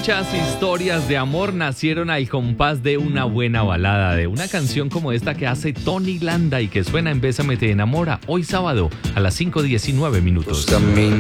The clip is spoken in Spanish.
Muchas historias de amor nacieron al compás de una buena balada, de una canción como esta que hace Tony Landa y que suena en Bésame te enamora, hoy sábado a las 5:19. Los caminos